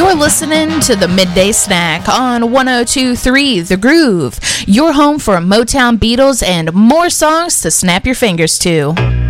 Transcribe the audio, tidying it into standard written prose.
You're listening to the Midday Snack on 102.3 The Groove, your home for Motown, Beatles, and more songs to snap your fingers to.